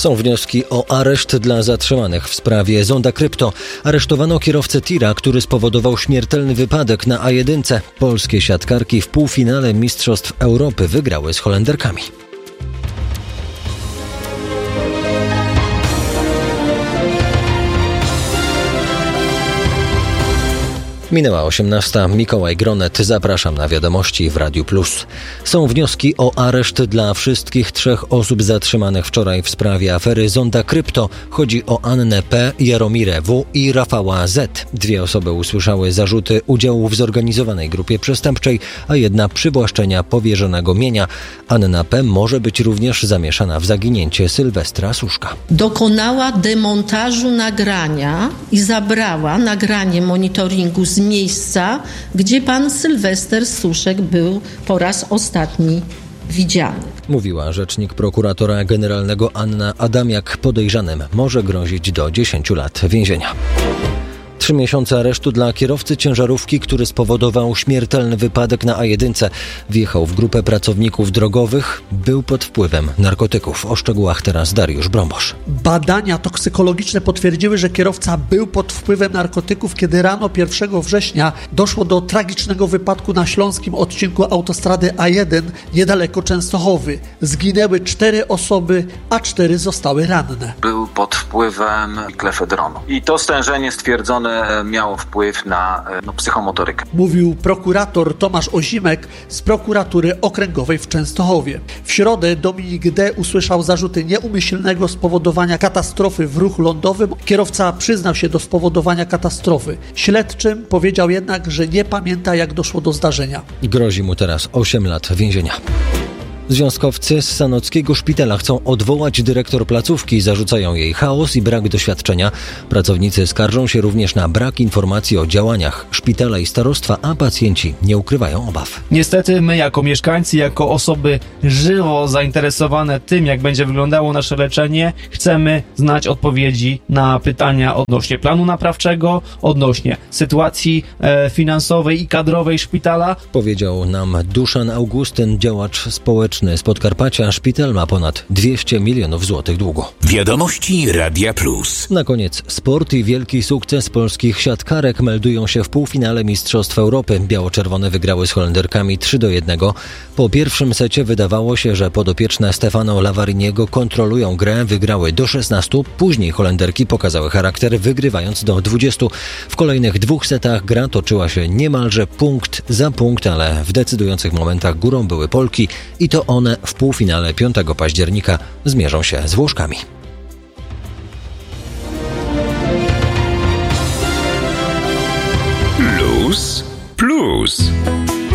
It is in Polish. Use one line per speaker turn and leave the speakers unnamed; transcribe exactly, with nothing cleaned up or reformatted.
Są wnioski o areszt dla zatrzymanych w sprawie Zonda Krypto. Aresztowano kierowcę tira, który spowodował śmiertelny wypadek na A jeden. Polskie siatkarki w półfinale Mistrzostw Europy wygrały z Holenderkami. Minęła osiemnasta. Mikołaj Gronet. Zapraszam na wiadomości w Radiu Plus. Są wnioski o areszt dla wszystkich trzech osób zatrzymanych wczoraj w sprawie afery Zonda Krypto. Chodzi o Annę P., Jaromirę W. i Rafała Z. Dwie osoby usłyszały zarzuty udziału w zorganizowanej grupie przestępczej, a jedna przywłaszczenia powierzonego mienia. Anna P. może być również zamieszana w zaginięcie Sylwestra Suszka.
Dokonała demontażu nagrania i zabrała nagranie monitoringu z miejsca, gdzie pan Sylwester Suszek był po raz ostatni widziany.
Mówiła rzecznik prokuratora generalnego Anna Adamiak. Podejrzanym może grozić do dziesięciu lat więzienia. Trzy miesiące aresztu dla kierowcy ciężarówki, który spowodował śmiertelny wypadek na A jeden. Wjechał w grupę pracowników drogowych, był pod wpływem narkotyków. O szczegółach teraz Dariusz Brombosz.
Badania toksykologiczne potwierdziły, że kierowca był pod wpływem narkotyków, kiedy rano pierwszego września doszło do tragicznego wypadku na śląskim odcinku autostrady A jeden niedaleko Częstochowy. Zginęły cztery osoby, a cztery zostały ranne.
Był pod wpływem klefedronu i to stężenie stwierdzone miało wpływ na no, psychomotorykę.
Mówił prokurator Tomasz Ozimek z prokuratury okręgowej w Częstochowie. W środę Dominik D. usłyszał zarzuty nieumyślnego spowodowania katastrofy w ruchu lądowym. Kierowca przyznał się do spowodowania katastrofy. Śledczym powiedział jednak, że nie pamięta, jak doszło do zdarzenia.
Grozi mu teraz osiem lat więzienia. Związkowcy z Sanockiego Szpitala chcą odwołać dyrektor placówki, zarzucają jej chaos i brak doświadczenia. Pracownicy skarżą się również na brak informacji o działaniach szpitala i starostwa, a pacjenci nie ukrywają obaw.
Niestety my jako mieszkańcy, jako osoby żywo zainteresowane tym, jak będzie wyglądało nasze leczenie, chcemy znać odpowiedzi na pytania odnośnie planu naprawczego, odnośnie sytuacji e, finansowej i kadrowej szpitala.
Powiedział nam Duszan Augustyn, działacz społeczny z Podkarpacia. Szpital ma ponad dwieście milionów złotych długu.
Wiadomości Radia Plus.
Na koniec sport i wielki sukces polskich siatkarek meldują się w półfinale Mistrzostw Europy. Biało-czerwone wygrały z Holenderkami trzy do jednego. Po pierwszym secie wydawało się, że podopieczne Stefano Lavariniego kontrolują grę, wygrały do szesnastu. Później Holenderki pokazały charakter, wygrywając do dwudziestu. W kolejnych dwóch setach gra toczyła się niemalże punkt za punkt, ale w decydujących momentach górą były Polki i to one w półfinale piątego października zmierzą się z Włoszkami.
Plus Plus.